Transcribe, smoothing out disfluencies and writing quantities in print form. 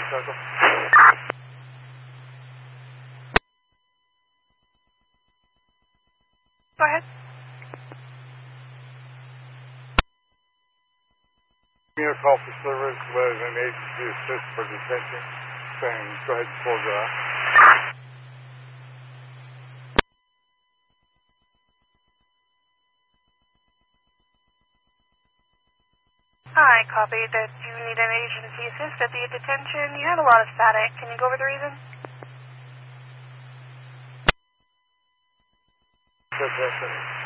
Circle. Go ahead. Give me a call for service with an agency assist for detention. Saying, go ahead and close it out. Hi, copy that you need an agency assist at the detention. You have a lot of static. Can you go over the reason? Good,